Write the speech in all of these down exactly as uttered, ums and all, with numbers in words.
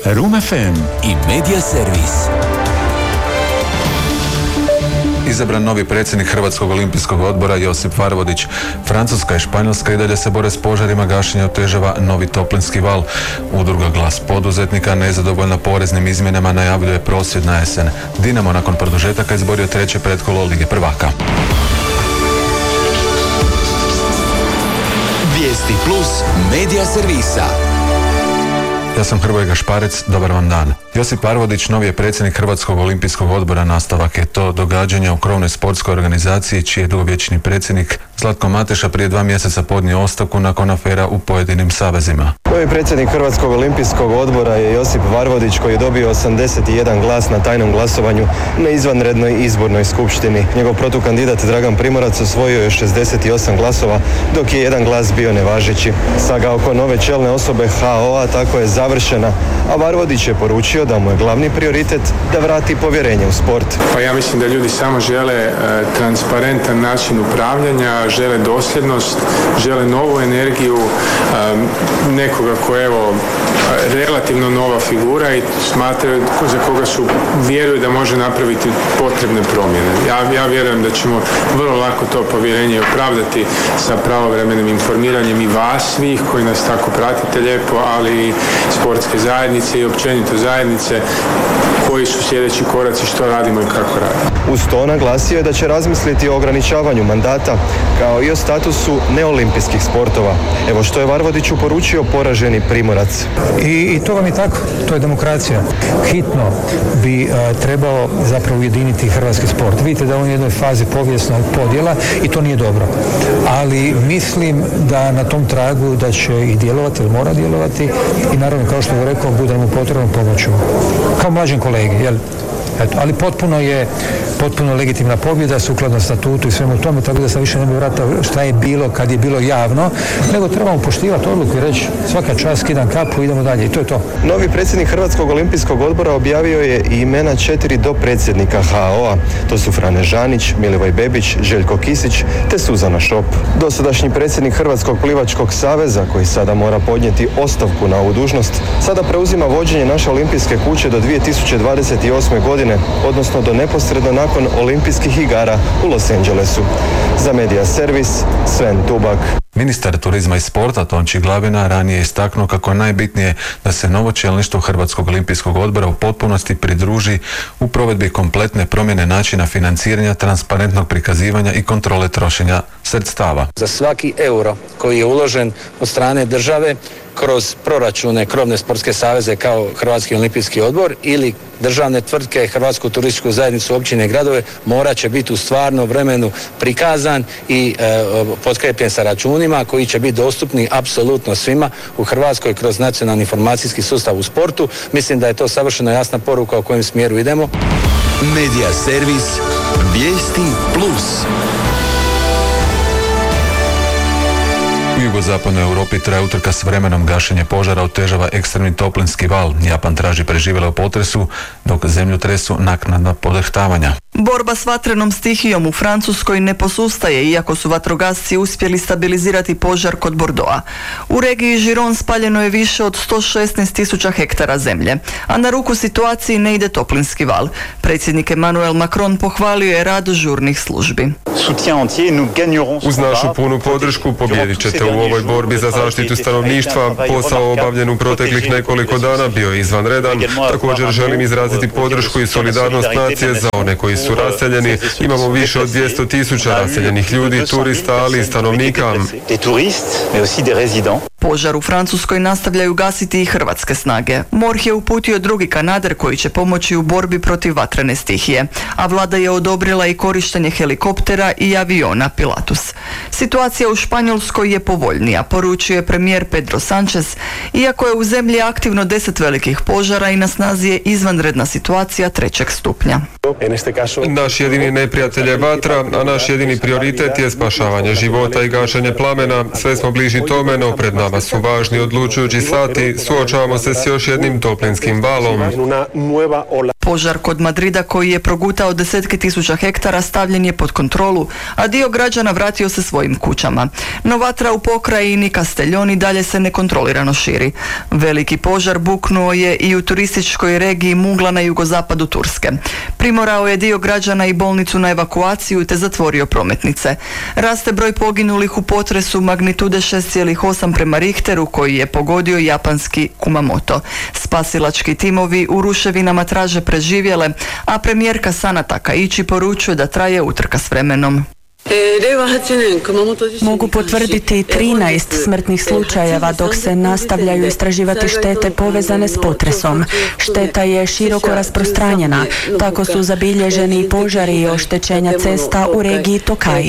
Room ef em i Media Servis. Izabran novi predsjednik Hrvatskog olimpijskog odbora Josip Varvodić. Francuska i Španjolska i dalje se bore s požarima, gašenje otežava novi toplinski val. Udruga Glas poduzetnika nezadovoljna poreznim izmjenama najavljuje prosvjed na jesen. Dinamo nakon produžetaka izborio treće pretkolo Lige prvaka. Vijesti plus Media servisa. Ja sam Hrvoje Gašparec, dobar vam dan. Josip Varvodić, novi je predsjednik Hrvatskog olimpijskog odbora. Nastavak je to događanja u krovnoj sportskoj organizaciji čiji je dugovječni predsjednik Zlatko Mateša prije dva mjeseca podnio ostavku nakon afera u pojedinim savezima. Novi predsjednik Hrvatskog olimpijskog odbora je Josip Varvodić, koji je dobio osamdeset jedan glas na tajnom glasovanju na izvanrednoj izbornoj skupštini. Njegov protukandidat Dragan Primorac osvojio je šezdeset osam glasova, dok je jedan glas bio nevažeći. Saga oko nove čelne osobe ha o-a tako je završena, a Varvodić je poručio da mu je glavni prioritet da vrati povjerenje u sport. Pa ja mislim da ljudi samo žele e, transparentan način upravljanja, žele dosljednost, žele novu energiju, e, nekoga ko je evo relativno nova figura i smatraju za koga su vjeruju da može napraviti potrebne promjene. Ja, ja vjerujem da ćemo vrlo lako to povjerenje opravdati sa pravovremenim informiranjem i vas svih koji nas tako pratite lijepo, ali i sportske zajednice i općenito zajednice, koji su sljedeći koraci, što radimo i kako radimo. Uz to naglasio je da će razmisliti o ograničavanju mandata, kao i o statusu neolimpijskih sportova. Evo što je Varvodiću poručio poraženi Primorac. I, i to vam je tako, to je demokracija. Hitno bi uh, trebao zapravo ujediniti hrvatski sport. Vidite da on je u jednoj fazi povijesnog podjela i to nije dobro. Ali mislim da na tom tragu da će i djelovati, ili mora djelovati, i naravno, kao što je rekao, bude mu potrebno pomoću. Kao mlađem kolegi, jel? Eto, ali potpuno je potpuno legitimna pobjeda sukladno statutu i svemu tome, tako da sam više ne bi vratao šta je bilo kad je bilo javno, nego trebamo poštivati odluku i reći svaka čast, skidam kapu, idemo dalje i to je to. Novi predsjednik Hrvatskog olimpijskog odbora objavio je i imena četiri dopredsjednika ha o-a. To su Frane Žanić, Milivoj Bebić, Željko Kisić te Suzana Šop. Dosadašnji predsjednik Hrvatskog plivačkog saveza, koji sada mora podnijeti ostavku na ovu dužnost, sada preuzima vođenje naše olimpijske kuće do dvije tisuće dvadeset osme godine, odnosno do neposredno nakon olimpijskih igara u Los Angelesu. Za Media Servis, Sven Tubak. Ministar turizma i sporta Tonči Glavina ranije je istaknuo kako je najbitnije da se novo čelništvo Hrvatskog olimpijskog odbora u potpunosti pridruži u provedbi kompletne promjene načina financiranja, transparentnog prikazivanja i kontrole trošenja sredstava. Za svaki euro koji je uložen od strane države kroz proračune krovne sportske saveze kao Hrvatski olimpijski odbor ili državne tvrtke, Hrvatsku turističku zajednicu, općine i gradove, morat će biti u stvarnom vremenu prikazan i e, potkrijepljen sa računima koji će biti dostupni apsolutno svima u Hrvatskoj kroz nacionalni informacijski sustav u sportu. Mislim da je to savršeno jasna poruka u kojem smjeru idemo. Media servis Vijesti plus. U jugozapadnoj Europi traje utrka s vremenom, gašenje požara otežava ekstremni toplinski val. Japan traži preživjele u potresu, dok zemlju tresu naknadna podrhtavanja. Borba s vatrenom stihijom u Francuskoj ne posustaje, iako su vatrogasci uspjeli stabilizirati požar kod Bordeauxa. U regiji Giron spaljeno je više od sto šesnaest tisuća hektara zemlje, a na ruku situaciji ne ide toplinski val. Predsjednik Emmanuel Macron pohvalio je rad žurnih službi. Uz našu punu podršku pobjedit ćete u ovoj borbi za zaštitu stanovništva. Posao obavljen u proteklih nekoliko dana bio je izvanredan. Također želim izraziti podršku i solidarnost nacije za one koji su raseljeni. Imamo više od dvjesto tisuća raseljenih ljudi, turista, ali i stanovnika. Požar u Francuskoj nastavljaju gasiti i hrvatske snage. MORH je uputio drugi kanader koji će pomoći u borbi protiv vatrene stihije, a vlada je odobrila i korištenje helikoptera i aviona Pilatus. Situacija u Španjolskoj je povoljnija, poručio je premijer Pedro Sánchez, iako je u zemlji aktivno deset velikih požara i na snazi je izvanredna situacija trećeg stupnja. Naš jedini neprijatelj je vatra, a naš jedini prioritet je spašavanje života i gašenje plamena. Sve smo bliži tome, no pred nama su važni odlučujući sati. Suočavamo se s još jednim toplinskim valom. Požar kod Madrida koji je progutao desetke tisuća hektara stavljen je pod kontrolu, a dio građana vratio se svojim kućama. No vatra u pokrajini Castelloni dalje se nekontrolirano širi. Veliki požar buknuo je i u turističkoj regiji Mugla na jugozapadu Turske. Primorao je dio građana i bolnicu na evakuaciju te zatvorio prometnice. Raste broj poginulih u potresu magnitude šest zarez osam prema Richteru koji je pogodio japanski Kumamoto. Spasilački timovi u ruševinama traže preživjele, a premijerka Sana Takaichi poručuje da traje utrka s vremenom. Mogu potvrditi trinaest smrtnih slučajeva dok se nastavljaju istraživati štete povezane s potresom. Šteta je široko rasprostranjena, tako su zabilježeni i požari i oštećenja cesta u regiji Tokai.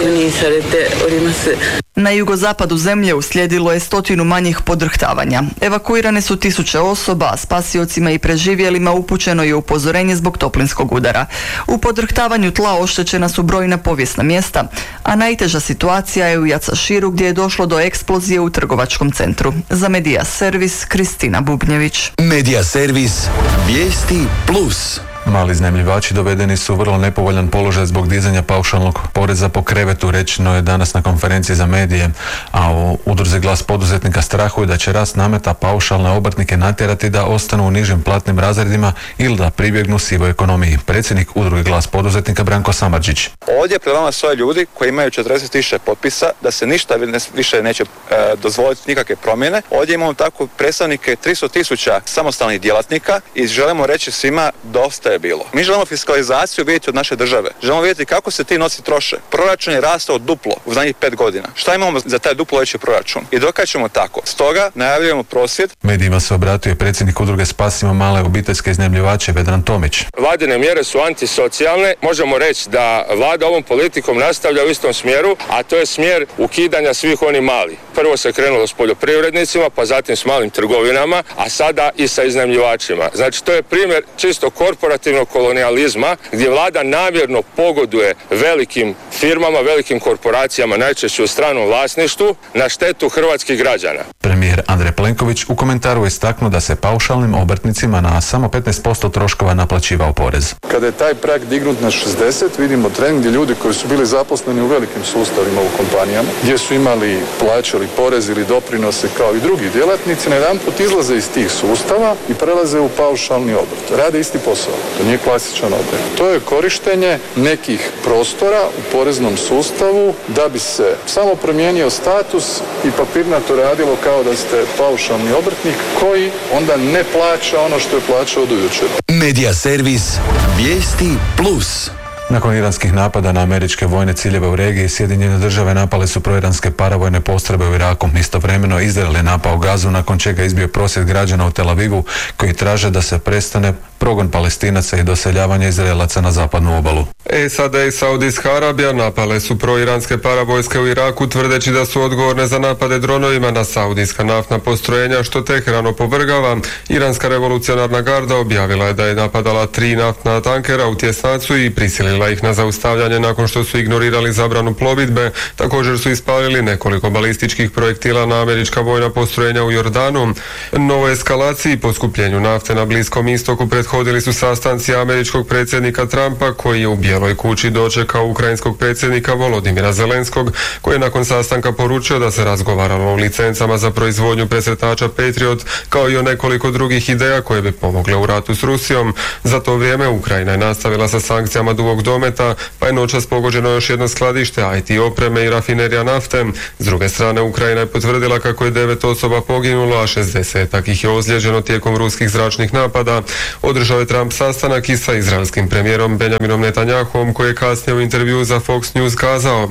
Na jugozapadu zemlje uslijedilo je stotinu manjih podrhtavanja. Evakuirane su tisuće osoba, a spasiocima i preživjelima upućeno je upozorenje zbog toplinskog udara. U podrhtavanju tla oštećena su brojna povijesna mjesta, a najteža situacija je u Jacaširu gdje je došlo do eksplozije u trgovačkom centru. Za Medija Servis, Kristina Bubnjević. Medija Servis, vijesti plus. Mali iznajmljivači dovedeni su u vrlo nepovoljan položaj zbog dizanja paušalnog poreza po krevetu, rečeno je danas na konferenciji za medije, a u udruzi Glas poduzetnika strahuju da će rast nameta paušalne obrtnike natjerati da ostanu u nižim platnim razredima ili da pribjegnu sivoj ekonomiji. Predsjednik udruge Glas poduzetnika Branko Samardžić. Ovdje pred vama stoje ljudi koji imaju četrdeset tisuća potpisa da se ništa više neće e, dozvoliti nikakve promjene. Ovdje imamo tako predstavnike tristo tisuća samostalnih djelatnika i želimo reći svima dosta je bilo. Mi želimo fiskalizaciju vidjeti od naše države. Želimo vidjeti kako se ti novci troše. Proračun je rastao duplo u zadnjih pet godina. Šta imamo za taj duplo veći proračun? I dokad ćemo tako? Stoga najavljujemo prosvjed. Medijima se obratio je predsjednik udruge Spasimo male obiteljske iznajmljivače Vedran Tomić. Vladine mjere su antisocijalne. Možemo reći da vlada ovom politikom nastavlja u istom smjeru, a to je smjer ukidanja svih onih malih. Prvo se krenulo s poljoprivrednicima, pa zatim s malim trgovinama, a sada i sa iznajmljivačima. Znači to je primjer čisto korporativnog kolonijalizma gdje vlada namjerno pogoduje velikim firmama, velikim korporacijama, najčešće u stranom vlasništvu, na štetu hrvatskih građana. Premijer Andrej Plenković u komentaru je istaknuo da se paušalnim obrtnicima na samo petnaest posto troškova naplaćivao porez. Kada je taj prag dignut na šezdeset, vidimo trend gdje ljudi koji su bili zaposleni u velikim sustavima u kompanijama, gdje su imali plaćali porez ili doprinose kao i drugi djelatnici, na jedan put izlaze iz tih sustava i prelaze u paušalni obrt. Rade isti posao. To nije klasičan obrt. To je korištenje nekih prostora u poreznom sustavu da bi se samo promijenio status i papirnato radilo kao da ste paušalni obrtnik koji onda ne plaća ono što je plaćao od jučer. Medija Servis, vijesti plus. Nakon iranskih napada na američke vojne ciljeve u regiji, Sjedinjene države napale su proiranske paravojne postrojbe u Iraku. Istovremeno Izrael je napao Gazu, nakon čega je izbio prosvjed građana u Tel Avivu koji traže da se prestane progon Palestinaca i doseljavanje Izraelaca na zapadnu obalu. S A D i Saudijska Arabija napale su proiranske paravojske u Iraku tvrdeći da su odgovorne za napade dronovima na saudijska naftna postrojenja, što Teheran opovrgava. Iranska revolucionarna garda objavila je da je napadala tri naftna tankera u tjesnacu i prisilila ih na zaustavljanje nakon što su ignorirali zabranu plovidbe. Također su ispalili nekoliko balističkih projektila na američka vojna postrojenja u Jordanu. Novoj eskalaciji i poskupljenju nafte na Bliskom istoku prethodili su sastanci američkog predsjednika Trumpa koji je u Bijeloj kući dočekao ukrajinskog predsjednika Volodimira Zelenskog, koji je nakon sastanka poručio da se razgovaralo o licencama za proizvodnju presretača Patriot, kao i o nekoliko drugih ideja koje bi pomogle u ratu s Rusijom. Za to vrijeme Ukrajina je nastavila sa sankcijama dugog dometa, pa je noćas pogođeno još jedno skladište I T opreme i rafinerija nafte. S druge strane, Ukrajina je potvrdila kako je devet osoba poginulo, a šezdeset ih je ozlijeđeno tijekom ruskih zračnih napada. Održao je Trump sastanak i sa izraelskim premijerom Benjaminom Netanjahuom, koji je kasnije u intervju za Fox News kazao: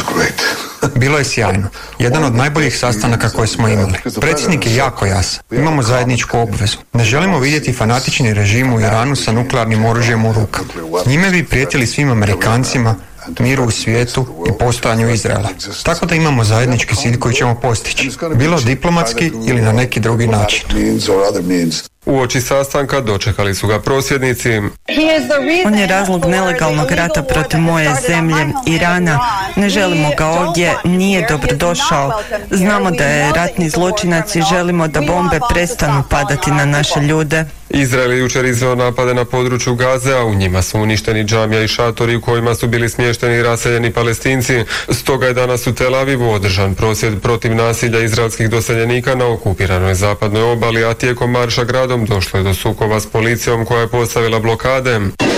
Bilo je sjajno. Jedan od najboljih sastanaka koje smo imali. Predsjednik je jako jasan. Imamo zajedničku obvezu. Ne želimo vidjeti fanatični režim u Iranu sa nuklearnim oružjem u rukama. Njime bi prijetili svim Amerikancima, miru u svijetu i postojanju Izraela. Tako da imamo zajednički cilj koji ćemo postići, bilo diplomatski ili na neki drugi način. Uoči sastanka dočekali su ga prosvjednici. On je razlog nelegalnog rata protiv moje zemlje, Irana. Ne želimo ga ovdje, nije dobrodošao. Znamo da je ratni zločinac i želimo da bombe prestanu padati na naše ljude. Izrael je jučer izveo napade na području Gaze, a u njima su uništeni džamija i šatori u kojima su bili smješteni raseljeni Palestinci. Stoga je danas u Tel Avivu održan prosvjed protiv nasilja izraelskih doseljenika na okupiranoj zapadnoj obali, a tijekom marša gradom došlo je do sukoba s policijom koja je postavila blokade.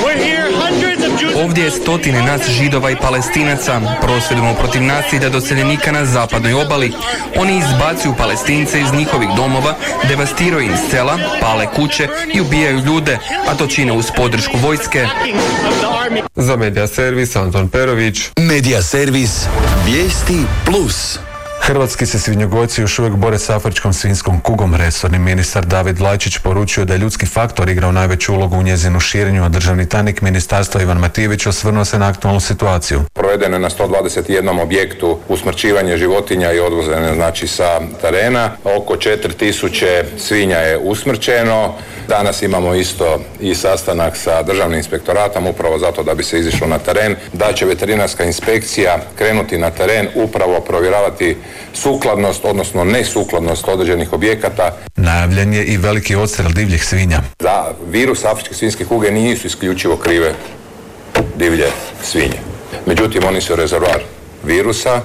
Ovdje je stotine nas Židova i Palestinaca. Prosvjedujemo protiv nasilja doseljenika na zapadnoj obali. Oni izbacuju Palestince iz njihovih domova, devastiraju im sela, pale kuće i ubijaju ljude, a to čine uz podršku vojske. Za Medija servis Anton Perović. Medija servis Vijesti plus. Hrvatski se svinjogojci još uvijek bore s afričkom svinjskom kugom. Resorni ministar David Lajčić poručio da je ljudski faktor igrao najveću ulogu u njezinu širenju, a državni tajnik ministarstva Ivan Matijević osvrnuo se na aktualnu situaciju. Provedeno je na sto dvadeset jedan objektu usmrćivanje životinja i odvozene znači sa terena. Oko četiri tisuće svinja je usmrćeno. Danas imamo isto i sastanak sa državnim inspektoratom upravo zato da bi se izišlo na teren, da će veterinarska inspekcija krenuti na teren upravo provjeravati sukladnost, odnosno nesukladnost određenih objekata. Najavljen je i veliki odstrel divljih svinja. Za virus afričke svinjske kuge nisu isključivo krive divlje svinje. Međutim, oni su rezervoar virusa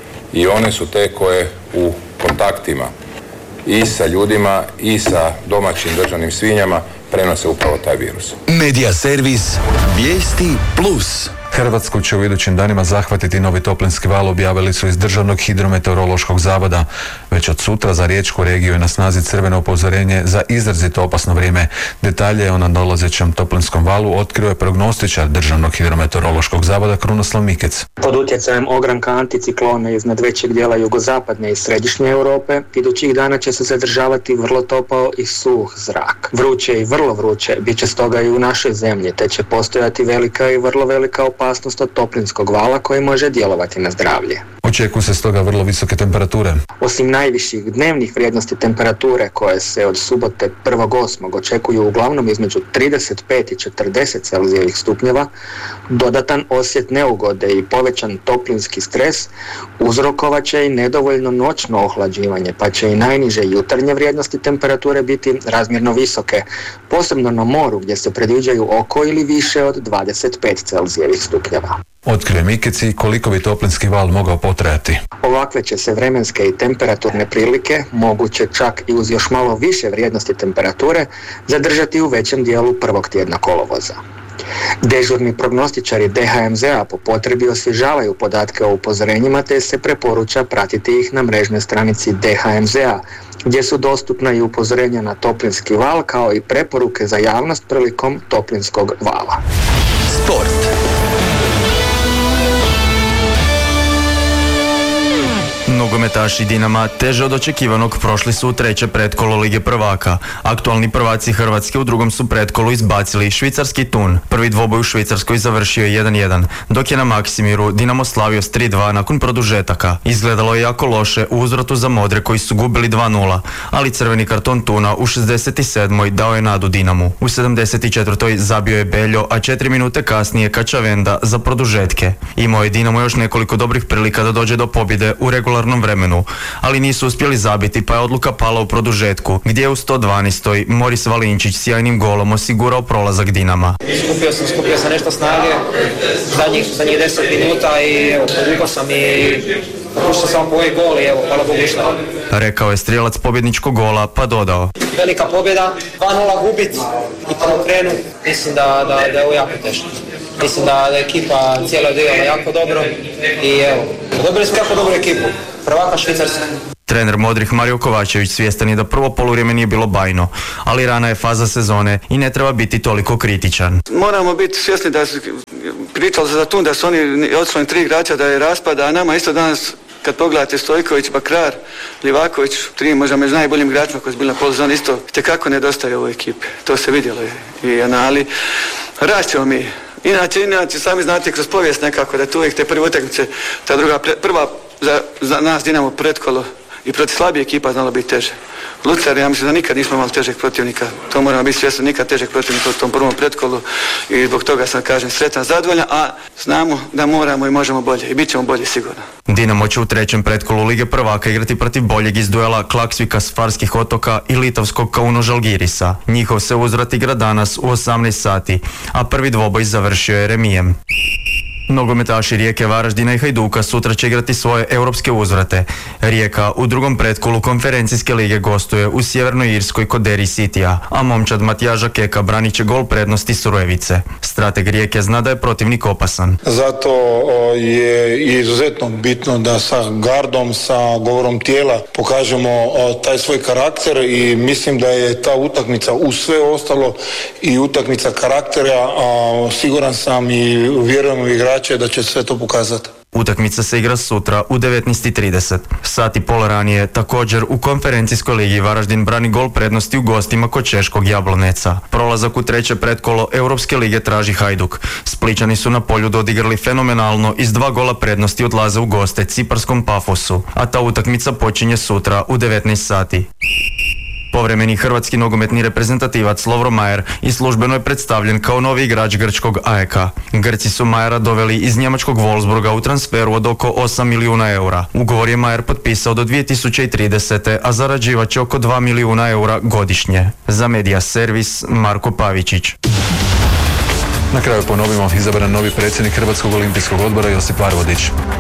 i one su te koje u kontaktima i sa ljudima i sa domaćim državnim svinjama prenose upravo taj virus. Medija servis Vijesti plus. Hrvatsku će u idućim danima zahvatiti novi toplinski val, objavili su iz Državnog hidrometeorološkog zavoda. Već od sutra za riječku regiju je na snazi crveno upozorenje za izrazito opasno vrijeme. Detalje o nadolazećem toplinskom valu otkrio je prognostičar Državnog hidrometeorološkog zavoda Krunoslav Mikec. Pod utjecajem ogranka anticiklona iznad većeg dijela jugozapadne i središnje Europe, idućih dana će se zadržavati vrlo topao i suh zrak. Vruće i vrlo vruće bit će stoga i u našoj zemlji, te će postojati velika i vrlo velika opasnost od toplinskog vala koji može djelovati na zdravlje. Očekuju se stoga vrlo visoke temperature. Osim najviših dnevnih vrijednosti temperature koje se od subote prvog osmog očekuju uglavnom između trideset pet i četrdeset celzijevih stupnjeva, dodatan osjet neugode i povećan toplinski stres uzrokovat će i nedovoljno noćno ohlađivanje, pa će i najniže jutarnje vrijednosti temperature biti razmjerno visoke, posebno na moru gdje se predviđaju oko ili više od dvadeset pet celzijevih stupnjeva. Otkrio Mikeci koliko bi toplinski val mogao potrajati. Ovakve će se vremenske i temperaturne prilike, moguće čak i uz još malo više vrijednosti temperature, zadržati u većem dijelu prvog tjedna kolovoza. Dežurni prognostičari D H M Z A po potrebi osvježavaju podatke o upozorenjima, te se preporuča pratiti ih na mrežnoj stranici D H M Z A, gdje su dostupna i upozorenja na toplinski val kao i preporuke za javnost prilikom toplinskog vala. Sport. Nogometaši Dinama teže od očekivanog prošli su u treće pretkolo Lige prvaka. Aktualni prvaci Hrvatske u drugom su pretkolu izbacili švicarski Thun. Prvi dvoboj u Švicarskoj završio je jedan jedan, dok je na Maksimiru Dinamo slavio s tri dva nakon produžetaka. Izgledalo je jako loše u uzvratu za modre koji su gubili dva nula, ali crveni karton Thuna u šezdeset sedmoj dao je nadu Dinamu. U sedamdeset četvrtoj zabio je Beljo, a četiri minute kasnije Kačavenda za produžetke. Imao je Dinamo još nekoliko dobrih prilika da dođe do pobjede u regularnom vremenu, ali nisu uspjeli zabiti, pa je odluka pala u produžetku, gdje je u sto dvanaestoj Moris Valinčić sjajnim golom osigurao prolazak Dinama. Skupio sam, skupio sam nešto snage zadnjih, zadnjih deset minuta i evo, podvukao sam i puštao sam po ovaj gol i evo, hvala Bogu išta. Rekao je strijelac pobjedničkog gola, pa dodao. Velika pobjeda, dva nula gubit i pa krenu, mislim da, da, da je ovo jako teško. Mislim da je ekipa cijela odigrala jako dobro i evo, dobili smo jako dobru ekipu, prvaka Švicarska. Trener modrih Mario Kovačević svjestan je da prvo poluvrijeme nije bilo bajno, ali rana je faza sezone i ne treba biti toliko kritičan. Moramo biti svjesni da su pričali za Thun, da su oni odslani tri igrača, da je raspada, a nama isto danas kad pogledate Stojković, Bakrar, Livaković, tri možda među najboljim igračima koji su bili na poluzoni, isto tekako nedostaje ovoj ekipi. To se vidjelo i anali. Rašćemo mi. Inače, inače, sami znate kroz povijest nekako da tu uvijek te prve utakmice, ta druga, prva za, za nas Dinamo pretkolo i protiv slabije ekipa znalo biti teže. Lucar, ja mislim da nikad nismo imali težeg protivnika. To moramo biti svjesni, nikad težeg protivnika u tom prvom pretkolu i zbog toga sam, kažem, sretan, zadovoljan, a znamo da moramo i možemo bolje i bit ćemo bolji sigurno. Dinamo će u trećem pretkolu Lige prvaka igrati protiv boljeg iz duela Klaksvika s Farskih otoka i litovskog Kauno Žalgirisa. Njihov se uzvrat igra danas u osamnaest sati, a prvi dvoboj završio je remijem. Nogometaši Rijeke, Varaždina i Hajduka sutra će igrati svoje europske uzvrate. Rijeka u drugom pretkolu konferencijske lige gostuje u Sjevernoj Irskoj kod Derry Citya, a momčad Matijaža Keka branit će gol prednosti Surojevice. Strateg Rijeke zna da je protivnik opasan. Zato je izuzetno bitno da sa gardom, sa govorom tijela pokažemo taj svoj karakter i mislim da je ta utakmica uz sve ostalo i utakmica karaktera, a siguran sam i vjerujem u igrače da će sve to pokazati. Utakmica se igra sutra u devetnaest i trideset. Sat i pol ranije također u konferencijskoj ligi Varaždin brani gol prednosti u gostima kod češkog Jabloneca. Prolazak u treće pretkolo Europske lige traži Hajduk. Splićani su na polju dodigrali fenomenalno i s dva gola prednosti odlaze u goste ciparskom Pafosu, a ta utakmica počinje sutra u devetnaest sati. Povremeni hrvatski nogometni reprezentativac Lovro Majer i službeno je predstavljen kao novi igrač grčkog A E K. Grci su Majera doveli iz njemačkog Wolfsburga u transferu od oko osam milijuna eura. Ugovor je Majer potpisao do dvije tisuće tridesete. a zarađivat će oko dva milijuna eura godišnje. Za Medija Servis, Marko Pavičić. Na kraju ponovimo, izabran novi predsjednik Hrvatskog olimpijskog odbora Josip Varvodić.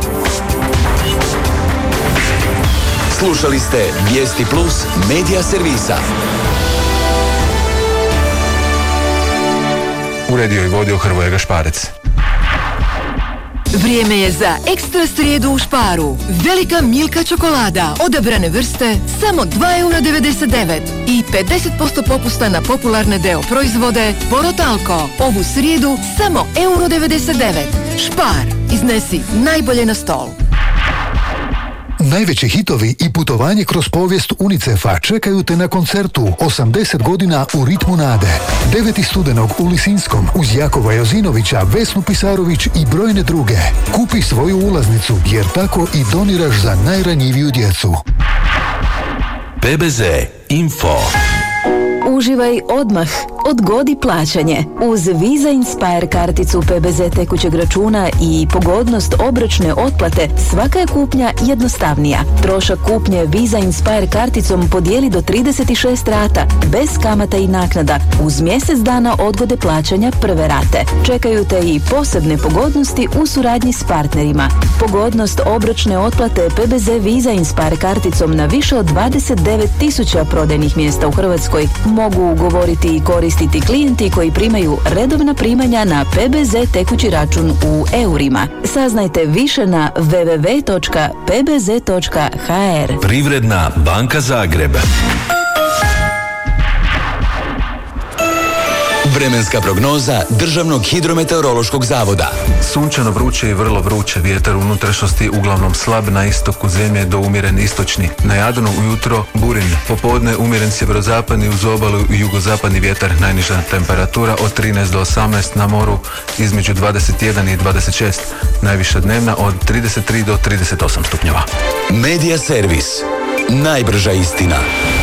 Slušali ste Vijesti Plus Medija Servisa. Uredio i vodio Hrvoje Gašparec. Vrijeme je za ekstra srijedu u Sparu. Velika Milka čokolada, odabrane vrste, samo dva eura devedeset devet i pedeset posto popusta na popularne deo proizvode Porotalko. Ovu srijedu samo euro devedeset devet. Spar, iznesi najbolje na stol. Najveći hitovi i putovanje kroz povijest UNICEF-a čekaju te na koncertu osamdeset godina u ritmu nade. deveti studenog u Lisinskom uz Jakova Jozinovića, Vesnu Pisarović i brojne druge. Kupi svoju ulaznicu jer tako i doniraš za najranjiviju djecu. P B Z Info. Uživaj odmah, odgodi plaćanje. Uz Visa Inspire karticu P B Z tekućeg računa i pogodnost obročne otplate, svaka je kupnja jednostavnija. Trošak kupnje Visa Inspire karticom podijeli do trideset šest rata, bez kamata i naknada, uz mjesec dana odgode plaćanja prve rate. Čekaju te i posebne pogodnosti u suradnji s partnerima. Pogodnost obročne otplate P B Z Visa Inspire karticom na više od dvadeset devet tisuća prodajnih mjesta u Hrvatskoj mogu ugovoriti i koristiti klijenti koji primaju redovna primanja na P B Z tekući račun u eurima. Saznajte više na w w w točka p b z točka h r. Privredna banka Zagreb. Vremenska prognoza Državnog hidrometeorološkog zavoda. Sunčano vruće i vrlo vruće, vjetar u unutrašnjosti uglavnom slab, na istoku zemlje do umjeren istočni. Na Jadranu ujutro burin, popodne umjeren sjeverozapadni, uz obalu i jugozapadni vjetar, najniža temperatura od trinaest do osamnaest, na moru između dvadeset jedan i dvadeset šest, najviša dnevna od trideset tri do trideset osam stupnjeva. Medija Servis. Najbrža istina.